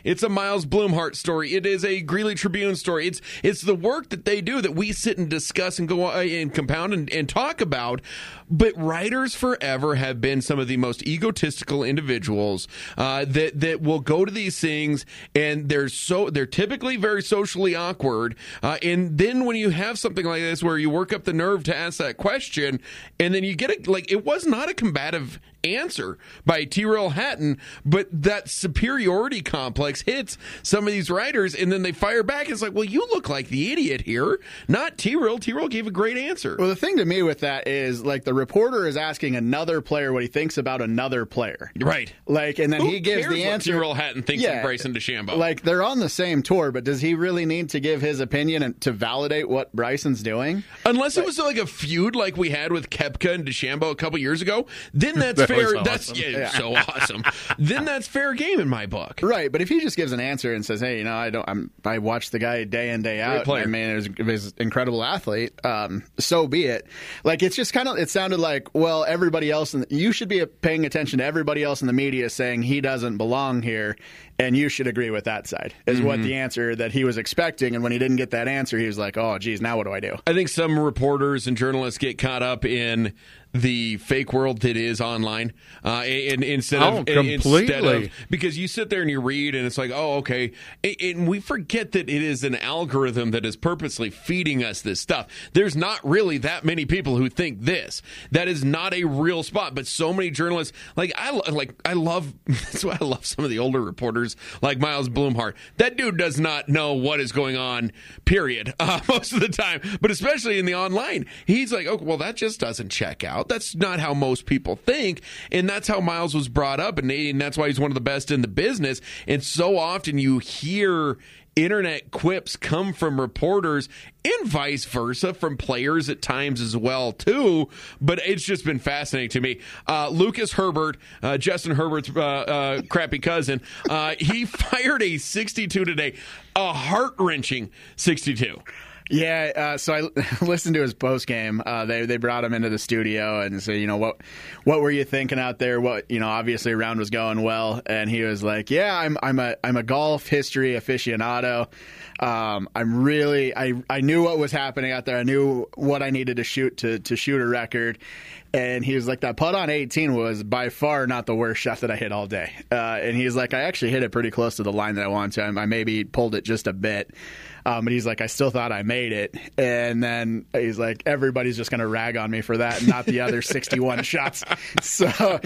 It's a Miles Blumhart story. It is a Greeley Tribune story. It's the work that they do that we sit and discuss and go and compound and talk about. But writers forever have been some of the most egotistical individuals that will go to these things, and they're typically very socially awkward. And then when you have something like this where you work up the nerve to ask that question, and then you get it, like, it was not a combative answer by Tyrrell Hatton, but that superiority complex hits some of these writers, and then they fire back. It's like, well, you look like the idiot here, not Tyrrell. Tyrrell gave a great answer. Well, the thing to me with that is, like, the reporter is asking another player what he thinks about another player. Right. Like, and then Who he gives cares the what answer. Tyrrell Hatton thinks of Bryson DeChambeau. Like, they're on the same tour, but does he really need to give his opinion and to validate what Bryson's doing? Unless it was like a feud like we had with Koepka and DeChambeau a couple years ago, then that's fair. Awesome. That's so awesome. Then that's fair game in my book. Right, but if he just gives an answer and says, "Hey, you know, I watch the guy day in day out. I mean, he's an incredible athlete. So be it." Like, it's just kind of, it sounded like, well, everybody else, you should be paying attention to everybody else in the media saying he doesn't belong here, and you should agree with that side. Is what the answer that he was expecting, and when he didn't get that answer, he was like, "Oh, geez, now what do I do?" I think some reporters and journalists get caught up in the fake world that is online, and instead of because you sit there and you read and it's like, oh, okay, and we forget that it is an algorithm that is purposely feeding us this stuff. There's not really that many people who think this. That is not a real spot, but so many journalists, I love that's why I love some of the older reporters like Miles Blumhart. That dude does not know what is going on, period, most of the time, but especially in the online. He's like, oh, well, that just doesn't check out. That's not how most people think, and that's how Miles was brought up, and that's why he's one of the best in the business. And so often you hear internet quips come from reporters and vice versa from players at times as well too, but it's just been fascinating to me. Lucas Herbert, Justin Herbert's crappy cousin, he fired a 62 today, a heart-wrenching 62. Yeah, so I listened to his post game. They brought him into the studio and said, you know, what were you thinking out there? What, you know, obviously round was going well, and he was like, yeah, I'm a golf history aficionado. I knew what was happening out there. I knew what I needed to shoot to shoot a record. And he was like, that putt on 18 was by far not the worst shot that I hit all day. And he's like, I actually hit it pretty close to the line that I wanted to. I maybe pulled it just a bit. But he's like, I still thought I made it. And then he's like, everybody's just going to rag on me for that and not the other 61 shots. So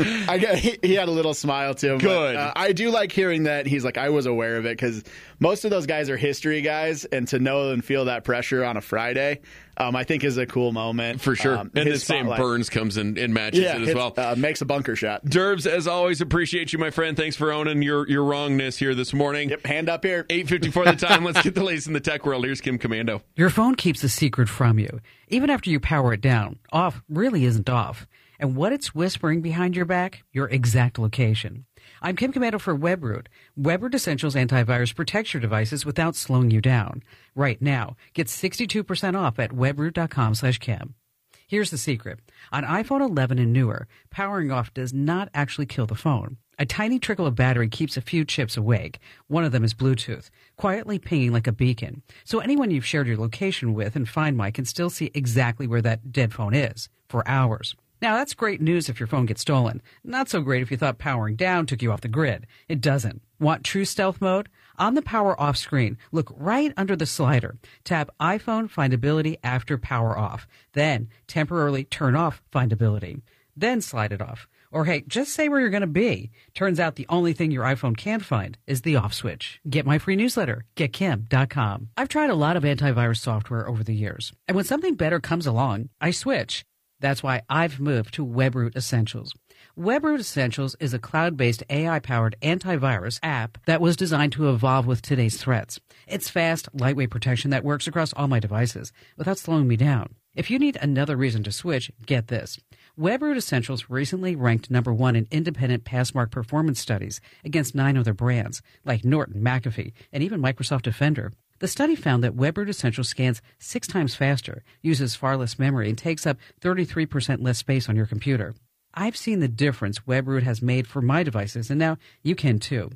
he had a little smile to him. Good. But, I do like hearing that he's like, I was aware of it, because most of those guys are history guys. And to know and feel that pressure on a Friday, I think is a cool moment. For sure. And the same Burns comes in and matches it as well. Makes a bunker shot. Derbs, as always, appreciate you, my friend. Thanks for owning your wrongness here this morning. Yep, hand up here. 8:54 the time. Let's get the latest in the tech world. Here's Kim Commando. Your phone keeps a secret from you. Even after you power it down, off really isn't off. And what it's whispering behind your back? Your exact location. I'm Kim Commando for WebRoot. WebRoot Essentials Antivirus protects your devices without slowing you down. Right now, get 62% off at webroot.com/Kim. Here's the secret. On iPhone 11 and newer, powering off does not actually kill the phone. A tiny trickle of battery keeps a few chips awake. One of them is Bluetooth, quietly pinging like a beacon. So anyone you've shared your location with in Find My can still see exactly where that dead phone is for hours. Now, that's great news if your phone gets stolen. Not so great if you thought powering down took you off the grid. It doesn't. Want true stealth mode? On the power off screen, look right under the slider. Tap iPhone Findability after power off. Then temporarily turn off Findability. Then slide it off. Or hey, just say where you're going to be. Turns out the only thing your iPhone can't find is the off switch. Get my free newsletter, getkim.com. I've tried a lot of antivirus software over the years, and when something better comes along, I switch. That's why I've moved to WebRoot Essentials. WebRoot Essentials is a cloud-based AI-powered antivirus app that was designed to evolve with today's threats. It's fast, lightweight protection that works across all my devices without slowing me down. If you need another reason to switch, get this. WebRoot Essentials recently ranked #1 in independent Passmark performance studies against 9 other brands, like Norton, McAfee, and even Microsoft Defender. The study found that WebRoot Essentials scans 6 times faster, uses far less memory, and takes up 33% less space on your computer. I've seen the difference WebRoot has made for my devices, and now you can too.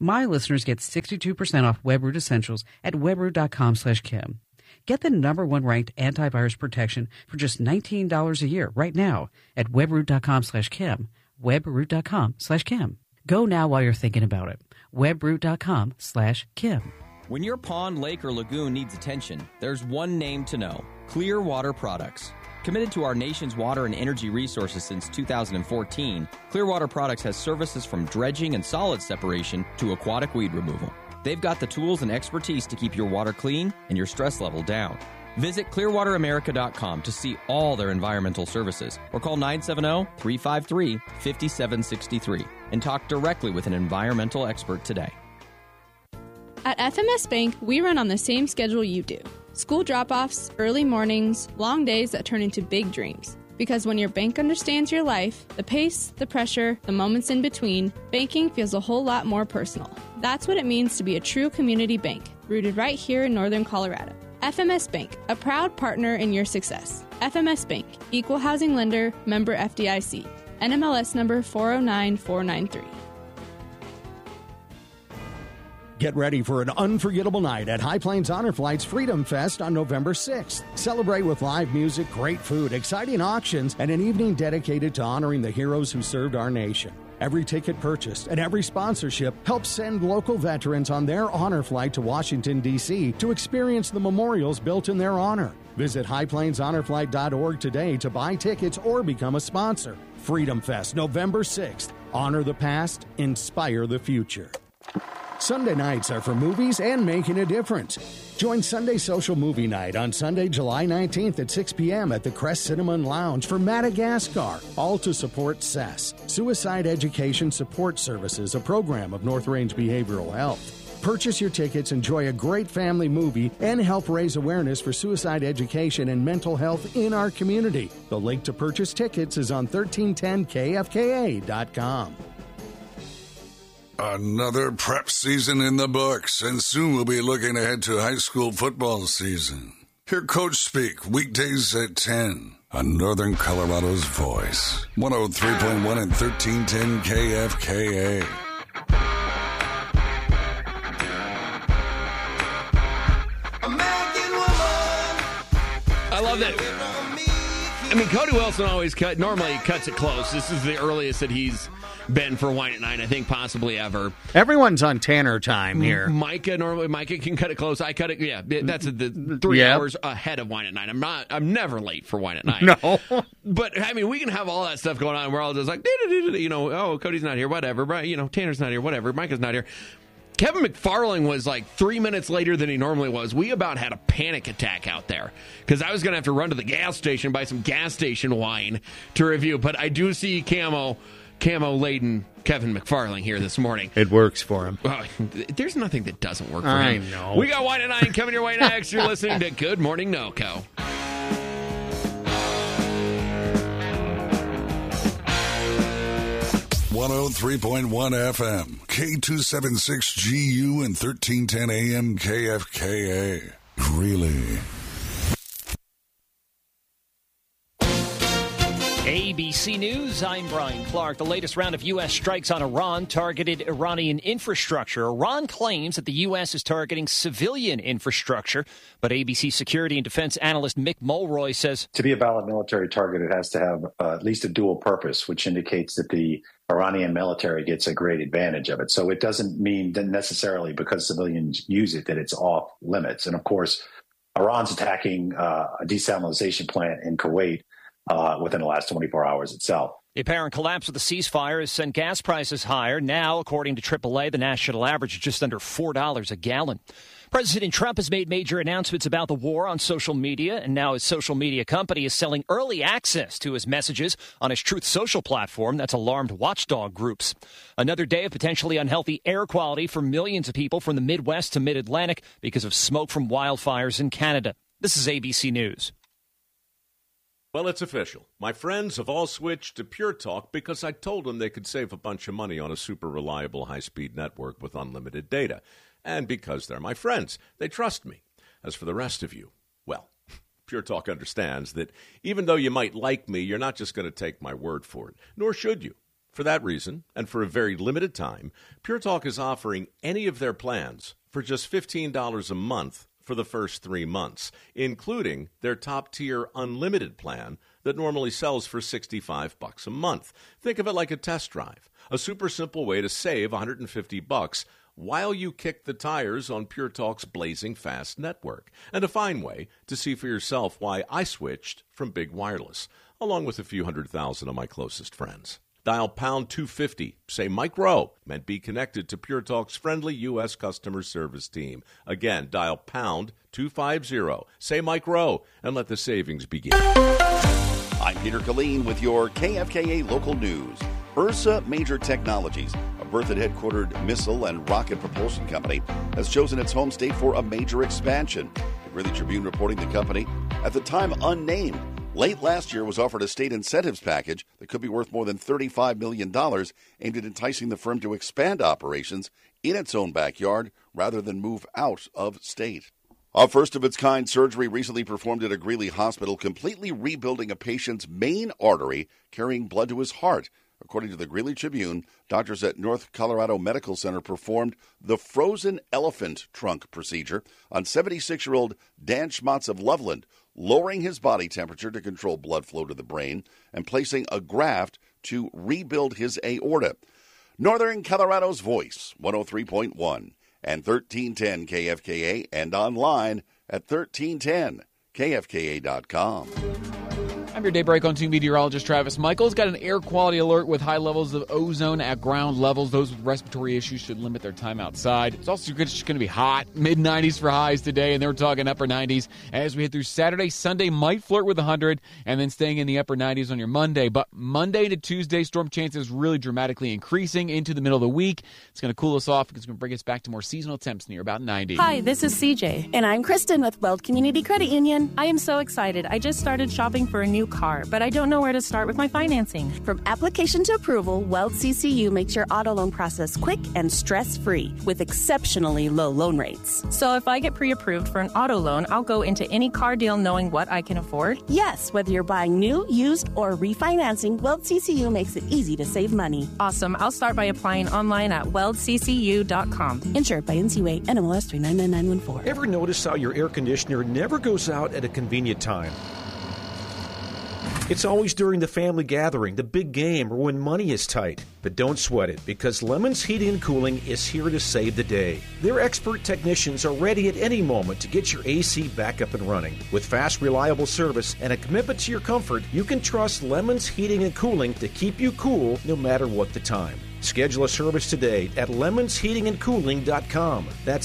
My listeners get 62% off WebRoot Essentials at webroot.com/Kim. Get the #1 ranked antivirus protection for just $19 a year right now at webroot.com/Kim. webroot.com/Kim. Go now while you're thinking about it. webroot.com/Kim. When your pond, lake, or lagoon needs attention, there's one name to know: Clearwater Products. Committed to our nation's water and energy resources since 2014, Clearwater Products has services from dredging and solid separation to aquatic weed removal. They've got the tools and expertise to keep your water clean and your stress level down. Visit clearwateramerica.com to see all their environmental services or call 970-353-5763 and talk directly with an environmental expert today. At FMS Bank, we run on the same schedule you do. School drop-offs, early mornings, long days that turn into big dreams. Because when your bank understands your life, the pace, the pressure, the moments in between, banking feels a whole lot more personal. That's what it means to be a true community bank, rooted right here in Northern Colorado. FMS Bank, a proud partner in your success. FMS Bank, Equal Housing Lender, member FDIC. NMLS number 409493. Get ready for an unforgettable night at High Plains Honor Flight's Freedom Fest on November 6th. Celebrate with live music, great food, exciting auctions, and an evening dedicated to honoring the heroes who served our nation. Every ticket purchased and every sponsorship helps send local veterans on their honor flight to Washington, D.C. to experience the memorials built in their honor. Visit highplainshonorflight.org today to buy tickets or become a sponsor. Freedom Fest, November 6th. Honor the past, inspire the future. Sunday nights are for movies and making a difference. Join Sunday Social Movie Night on Sunday, July 19th at 6 p.m. at the Crest Cinema and Lounge for Madagascar, all to support SES, Suicide Education Support Services, a program of North Range Behavioral Health. Purchase your tickets, enjoy a great family movie, and help raise awareness for suicide education and mental health in our community. The link to purchase tickets is on 1310kfka.com. Another prep season in the books, and soon we'll be looking ahead to high school football season. Hear Coach speak weekdays at 10 on Northern Colorado's Voice, 103.1 and 1310 KFKA. I love that. I mean, Cody Wilson always normally cuts it close. This is the earliest that he's been for Wine at 9, I think, possibly ever. Everyone's on Tanner time here. Micah can cut it close. I cut it. Yeah, that's the 3 hours ahead of Wine at 9. I'm never late for Wine at 9. No, but I mean, we can have all that stuff going on. We're all just like, oh, Cody's not here, whatever. But Tanner's not here, whatever. Micah's not here. Kevin McFarling was like 3 minutes later than he normally was. We about had a panic attack out there because I was going to have to run to the gas station and buy some gas station wine to review. But I do see camo-laden Kevin McFarling here this morning. It works for him. There's nothing that doesn't work for him. I know. We got Wine at 9 coming your way next. You're listening to Good Morning NoCo. 103.1 FM, K276GU and 1310 AM KFKA. Really? ABC News, I'm Brian Clark. The latest round of U.S. strikes on Iran targeted Iranian infrastructure. Iran claims that the U.S. is targeting civilian infrastructure, but ABC security and defense analyst Mick Mulroy says, to be a valid military target, it has to have at least a dual purpose, which indicates that the Iranian military gets a great advantage of it. So it doesn't mean that necessarily because civilians use it that it's off limits. And of course, Iran's attacking a desalination plant in Kuwait within the last 24 hours itself. The apparent collapse of the ceasefire has sent gas prices higher. Now, according to AAA, the national average is just under $4 a gallon. President Trump has made major announcements about the war on social media, and now his social media company is selling early access to his messages on his Truth Social platform that's alarmed watchdog groups. Another day of potentially unhealthy air quality for millions of people from the Midwest to Mid-Atlantic because of smoke from wildfires in Canada. This is ABC News. Well, it's official. My friends have all switched to Pure Talk because I told them they could save a bunch of money on a super reliable high-speed network with unlimited data. And because they're my friends, they trust me. As for the rest of you, well, Pure Talk understands that even though you might like me, you're not just going to take my word for it, nor should you. For that reason, and for a very limited time, Pure Talk is offering any of their plans for just $15 a month for the first 3 months, including their top-tier unlimited plan that normally sells for $65 a month. Think of it like a test drive, a super simple way to save $150 while you kick the tires on Pure Talk's blazing fast network, and a fine way to see for yourself why I switched from big wireless, along with a few 100,000 of my closest friends. Dial pound 250, say Mike Rowe, and be connected to Pure Talk's friendly U.S. customer service team. Again, dial pound 250, say Mike Rowe, and let the savings begin. I'm Peter Killeen with your KFKA local news. Ursa Major Technologies, a Berthoud-headquartered missile and rocket propulsion company, has chosen its home state for a major expansion. The Greeley Tribune reporting the company, at the time unnamed, late last year was offered a state incentives package that could be worth more than $35 million, aimed at enticing the firm to expand operations in its own backyard rather than move out of state. A first-of-its-kind surgery recently performed at a Greeley hospital, completely rebuilding a patient's main artery carrying blood to his heart. According to the Greeley Tribune, doctors at North Colorado Medical Center performed the frozen elephant trunk procedure on 76-year-old Dan Schmatz of Loveland, lowering his body temperature to control blood flow to the brain and placing a graft to rebuild his aorta. Northern Colorado's Voice, 103.1 and 1310 KFKA, and online at 1310kfka.com. I'm your daybreak on 2 meteorologist Travis Michaels. Got an air quality alert with high levels of ozone at ground levels. Those with respiratory issues should limit their time outside. It's also just going to be hot. Mid-90s for highs today, and they're talking upper 90s. As we head through Saturday, Sunday might flirt with 100, and then staying in the upper 90s on your Monday. But Monday to Tuesday, storm chances really dramatically increasing into the middle of the week. It's going to cool us off. It's going to bring us back to more seasonal temps near about 90. Hi, this is CJ. And I'm Kristen with Weld Community Credit Union. I am so excited. I just started shopping for a new car, but I don't know where to start with my financing. From application to approval, Weld CCU makes your auto loan process quick and stress-free with exceptionally low loan rates. So if I get pre-approved for an auto loan, I'll go into any car deal knowing what I can afford? Yes, whether you're buying new, used, or refinancing, Weld CCU makes it easy to save money. Awesome. I'll start by applying online at weldccu.com. Insured by NCUA, NMLS 399914. Ever notice how your air conditioner never goes out at a convenient time? It's always during the family gathering, the big game, or when money is tight. But don't sweat it, because Lemons Heating and Cooling is here to save the day. Their expert technicians are ready at any moment to get your AC back up and running. With fast, reliable service and a commitment to your comfort, you can trust Lemons Heating and Cooling to keep you cool no matter what the time. Schedule a service today at lemonsheatingandcooling.com. That's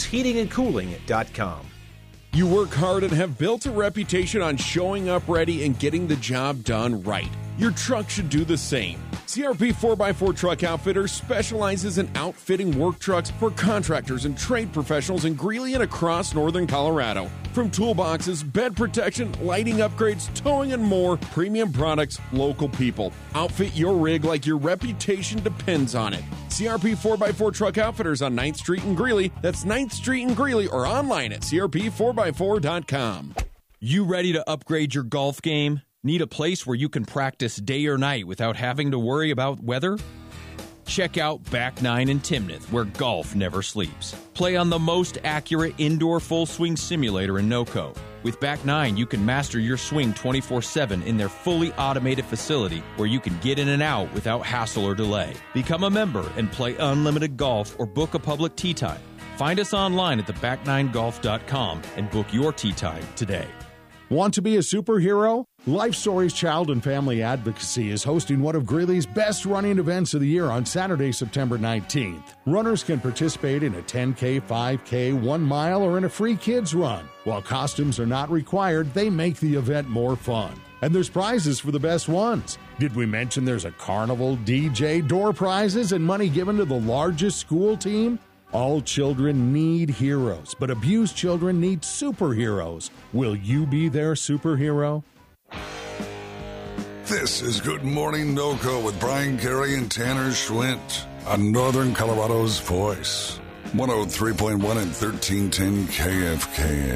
lemonsheatingandcooling.com. You work hard and have built a reputation on showing up ready and getting the job done right. Your truck should do the same. CRP 4x4 Truck Outfitters specializes in outfitting work trucks for contractors and trade professionals in Greeley and across northern Colorado. From toolboxes, bed protection, lighting upgrades, towing, and more, premium products, local people. Outfit your rig like your reputation depends on it. CRP 4x4 Truck Outfitters on 9th Street in Greeley. That's 9th Street in Greeley, or online at crp4x4.com. You ready to upgrade your golf game? Need a place where you can practice day or night without having to worry about weather? Check out Back 9 in Timnath, where golf never sleeps. Play on the most accurate indoor full swing simulator in NOCO. With Back 9, you can master your swing 24/7 in their fully automated facility where you can get in and out without hassle or delay. Become a member and play unlimited golf or book a public tee time. Find us online at theback9golf.com and book your tee time today. Want to be a superhero? Life Stories Child and Family Advocacy is hosting one of Greeley's best running events of the year on Saturday, September 19th. Runners can participate in a 10K, 5K, 1 mile, or in a free kids run. While costumes are not required, they make the event more fun. And there's prizes for the best ones. Did we mention there's a carnival, DJ, door prizes, and money given to the largest school team? All children need heroes, but abused children need superheroes. Will you be their superhero? This is Good Morning NOCO with Brian Carey and Tanner Schwint on Northern Colorado's Voice. 103.1 and 1310 KFKA.